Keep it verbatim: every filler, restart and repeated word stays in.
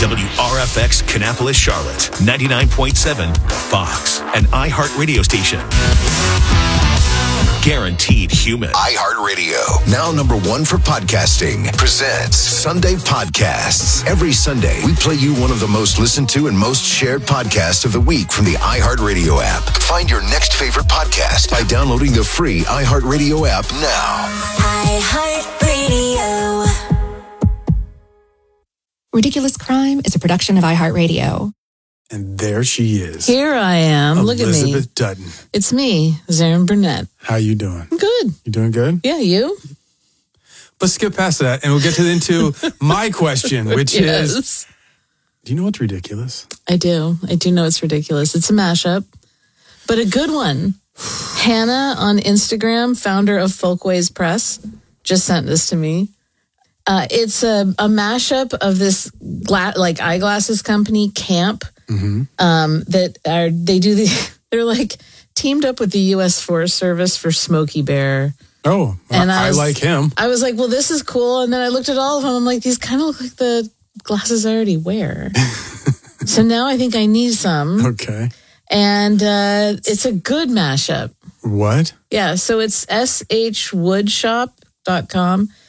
W R F X Kannapolis, Charlotte, ninety-nine point seven Fox, an iHeart radio station. Guaranteed human. iHeartRadio, now number one for podcasting, presents Sunday Podcasts. Every Sunday, we play you one of the most listened to and most shared podcasts of the week from the iHeartRadio app. Find your next favorite podcast by downloading the free iHeartRadio app now. iHeartRadio. Ridiculous Crime is a production of iHeartRadio. And there she is. Here I am. Look at me. Elizabeth Dutton. It's me, Zarin Burnett. How you doing? I'm good. You doing good? Yeah, you? Let's skip past that and we'll get to into my question, which yes. is, do you know what's ridiculous? I do. I do know it's ridiculous. It's a mashup, but a good one. Hannah on Instagram, founder of Folkways Press, just sent this to me. Uh, it's a, a mashup of this gla- like eyeglasses company, Camp. Mm-hmm. Um, that are they do the they're like teamed up with the U S Forest Service for Smokey Bear. Oh, and I, I was, like him. I was like, well, this is cool. And then I looked at all of them. I'm like, these kind of look like the glasses I already wear. So now I think I need some. Okay. And uh, it's a good mashup. What? Yeah. So it's s h woodshop dot com.